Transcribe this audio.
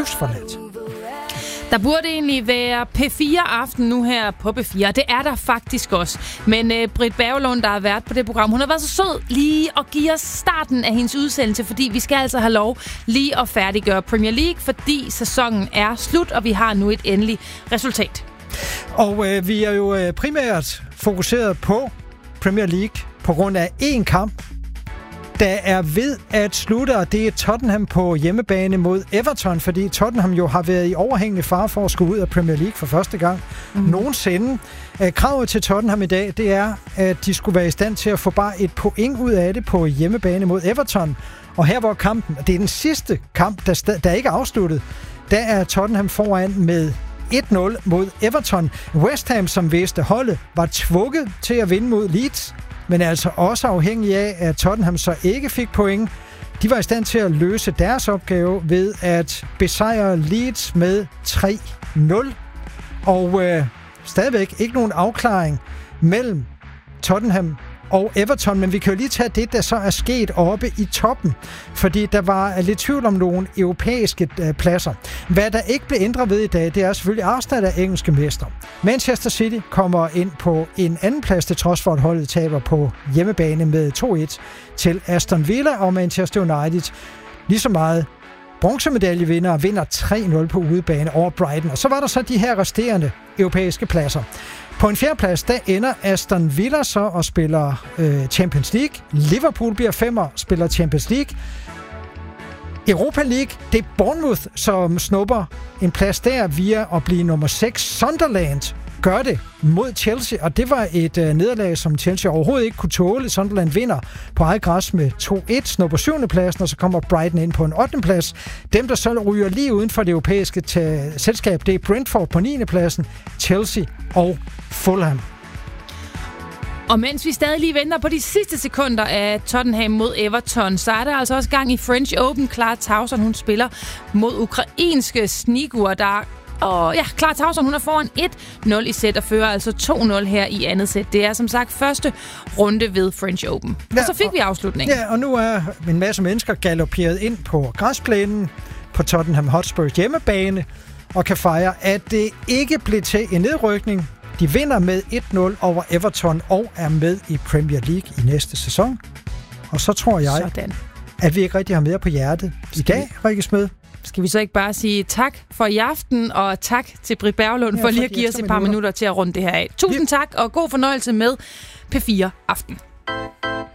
livsforladt. Der burde egentlig være P4-aften nu her på P4. Det er der faktisk også. Men Britt Berglund, der har været på det program, hun har været så sød lige at give os starten af hendes udsendelse, fordi vi skal altså have lov lige at færdiggøre Premier League, fordi sæsonen er slut, og vi har nu et endeligt resultat. Og vi er jo primært fokuseret på Premier League på grund af én kamp, der er ved at slutte, og det er Tottenham på hjemmebane mod Everton, fordi Tottenham jo har været i overhængende fare for at skulle ud af Premier League for første gang nogensinde. Kravet til Tottenham i dag, det er, at de skulle være i stand til at få bare et point ud af det på hjemmebane mod Everton. Og her hvor kampen, det er den sidste kamp, der ikke er afsluttet, der er Tottenham foran med 1-0 mod Everton. West Ham, som vidste holdet, var tvunget til at vinde mod Leeds, men altså også afhængig af, at Tottenham så ikke fik point. De var i stand til at løse deres opgave ved at besejre Leeds med 3-0. Og stadigvæk ikke nogen afklaring mellem Tottenham og Everton, men vi kan jo lige tage det, der så er sket oppe i toppen, fordi der var lidt tvivl om nogle europæiske pladser. Hvad der ikke blev ændret ved i dag, det er selvfølgelig Arsenal er engelske mester. Manchester City kommer ind på en anden plads, til trods for at holdet taber på hjemmebane med 2-1 til Aston Villa, og Manchester United lige så meget bronzemedaljevinder vinder 3-0 på udebane over Brighton. Og så var der så de her resterende europæiske pladser. På en fjerdeplads, der ender Aston Villa så og spiller Champions League. Liverpool bliver 5'er, spiller Champions League. Europa League, det er Bournemouth, som snupper en plads der via at blive nummer 6. Sunderland gør det mod Chelsea, og det var et nederlag, som Chelsea overhovedet ikke kunne tåle. Sunderland vinder på eget græs med 2-1, snupper 7. pladsen, og så kommer Brighton ind på en 8. plads. Dem, der så ryger lige uden for det europæiske selskab, det er Brentford på 9. pladsen, Chelsea og Fulham. Og mens vi stadig lige venter på de sidste sekunder af Tottenham mod Everton, så er der altså også gang i French Open. Clara Tauson, hun spiller mod ukrainske Sniguer, Clara Tauson, hun er foran 1-0 i sæt og fører altså 2-0 her i andet sæt. Det er som sagt første runde ved French Open. Ja, og så fik vi afslutningen. Ja, og nu er en masse mennesker galopperet ind på græsplænen på Tottenham Hotspurs hjemmebane og kan fejre, at det ikke blev til en nedrykning. De vinder med 1-0 over Everton og er med i Premier League i næste sæson. Og så tror jeg, at vi ikke rigtig har mere på hjertet i dag, Rikke Smed. Skal vi så ikke bare sige tak for i aften, og tak til Britt Berglund for lige at give os et par minutter til at runde det her af. Tusind tak, og god fornøjelse med P4 Aften.